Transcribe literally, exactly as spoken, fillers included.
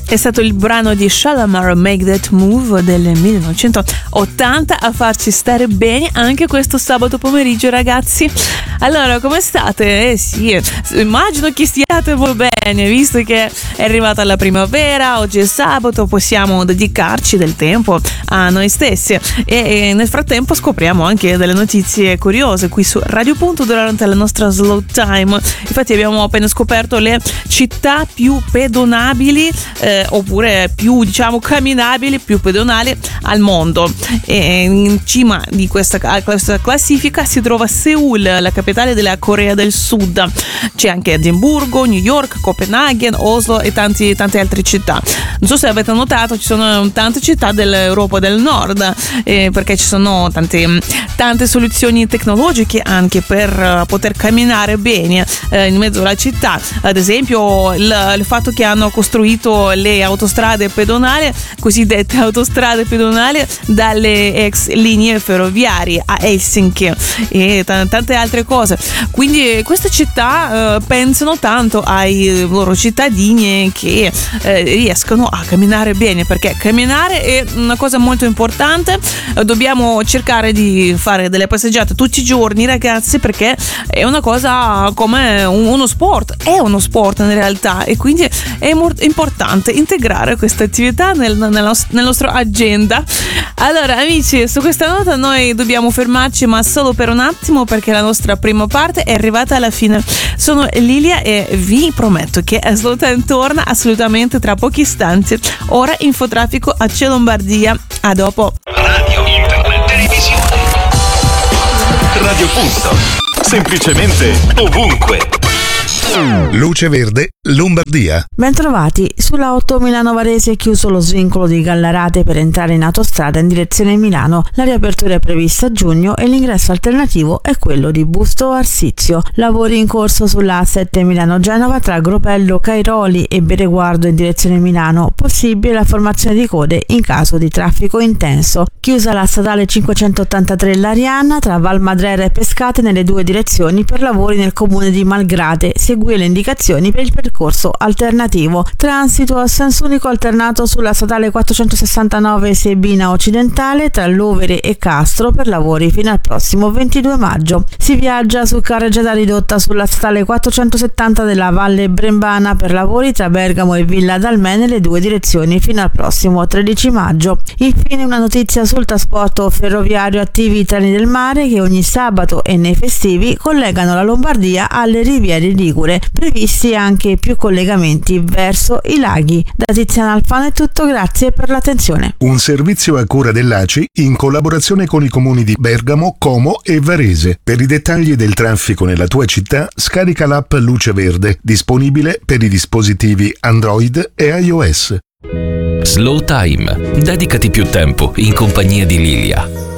è stato il brano di Shalamar, Make That Move del millenovecentottanta, a farci stare bene anche questo sabato pomeriggio, ragazzi. Allora, come state? Eh sì, immagino che stiate bene, visto che è arrivata la primavera, oggi è sabato, possiamo dedicarci del tempo a noi stessi e, e nel frattempo scopriamo anche delle notizie curiose qui su Radio Punto durante la nostra slow time. Infatti abbiamo appena scoperto le città più pedonabili eh, oppure più, diciamo, camminabili, più pedonali al mondo, e in cima di questa, questa classifica si trova Seoul, la capitale della Corea del Sud. C'è anche Edimburgo, New York, Copenaghen, Oslo e tanti, tante altre città. Non so se avete notato, ci sono tante città dell'Europa del Nord, eh, perché ci sono tante, tante soluzioni tecnologiche anche per uh, poter camminare bene eh, in mezzo alla città. Ad esempio il, il fatto che hanno costruito le autostrade pedonali, cosiddette autostrade pedonali, dalle ex linee ferroviarie a Helsinki e t- tante altre cose. Quindi queste città eh, pensano tanto ai loro cittadini che eh, riescono a camminare bene, perché camminare è una cosa molto importante. Dobbiamo cercare di fare delle passeggiate tutti i giorni, ragazzi, perché è una cosa come uno sport, è uno sport in realtà, e quindi è importante integrare questa attività nel, nel, nel nostro agenda. Allora, amici, su questa nota noi dobbiamo fermarci, ma solo per un attimo, perché la nostra prima parte è arrivata alla fine. Sono Lilia e vi prometto che Slow Time torna assolutamente tra pochi istanti. Ora infotraffico a C Lombardia. A dopo. Radio, internet, televisione. Radio Punto. Semplicemente ovunque. Luce Verde, Lombardia. Bentrovati. Sulla otto Milano Varese è chiuso lo svincolo di Gallarate per entrare in autostrada in direzione Milano. La riapertura è prevista a giugno e l'ingresso alternativo è quello di Busto Arsizio. Lavori in corso sulla A sette Milano-Genova tra Gropello, Cairoli e Bereguardo in direzione Milano. Possibile la formazione di code in caso di traffico intenso. Chiusa la statale cinquecentottantatré Lariana tra Valmadrera e Pescate nelle due direzioni per lavori nel comune di Malgrate. Segui le indicazioni per il percorso alternativo. Transito a senso unico alternato sulla statale quattrocentosessantanove Sebina Occidentale tra Lovere e Castro per lavori fino al prossimo ventidue maggio. Si viaggia su carreggiata ridotta sulla statale quattrocentosettanta della Valle Brembana per lavori tra Bergamo e Villa d'Almè nelle due direzioni fino al prossimo tredici maggio. Infine una notizia sul trasporto ferroviario: attivi i treni del mare che ogni sabato e nei festivi collegano la Lombardia alle riviere liguri. Previsti anche più collegamenti verso i laghi. Da Tiziana Alfano è tutto, grazie per l'attenzione. Un servizio a cura dell'A C I in collaborazione con i comuni di Bergamo, Como e Varese. Per i dettagli del traffico nella tua città scarica l'app Luce Verde, disponibile per i dispositivi Android e iOS. Slow Time. Dedicati più tempo in compagnia di Lilia.